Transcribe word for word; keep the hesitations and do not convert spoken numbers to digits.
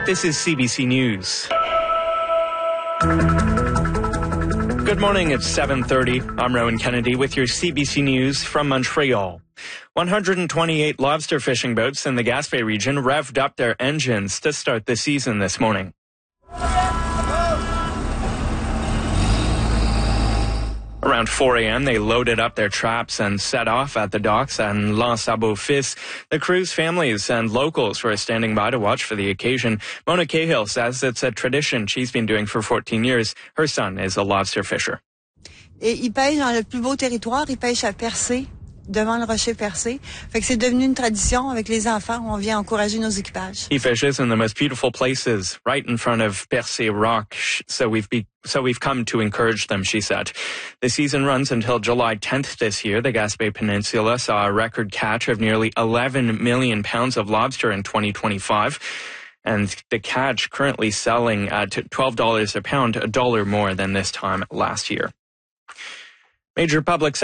This is C B C News. Good morning, it's seven thirty. I'm Rowan Kennedy with your C B C News from Montreal. one hundred twenty-eight lobster fishing boats in the Gaspé region revved up their engines to start the season this morning. Around four a.m., they loaded up their traps and set off at the docks and L'Anse-à-Beaufils. The crew's families and locals were standing by to watch for the occasion. Mona Cahill says it's a tradition she's been doing for fourteen years. Her son is a lobster fisher. Et ils pêchent dans le plus beau territoire, ils pêchent à Percé, devant le rocher Percé. Fait que c'est devenu une tradition avec les enfants où on vient encourager nos équipages. He fishes in the most beautiful places, right in front of Percé Rock, so we've be, so we've come to encourage them, she said. The season runs until July tenth this year. The Gaspé Peninsula saw a record catch of nearly eleven million pounds of lobster in twenty twenty-five. And the catch currently selling at twelve dollars a pound, a dollar more than this time last year. Major public